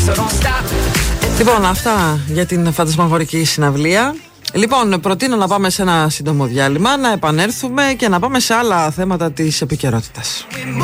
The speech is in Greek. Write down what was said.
Λοιπόν, αυτά για την φαντασμαγορική συναυλία. Λοιπόν, προτείνω να πάμε σε ένα σύντομο διάλειμμα, να επανέλθουμε και να πάμε σε άλλα θέματα της επικαιρότητας.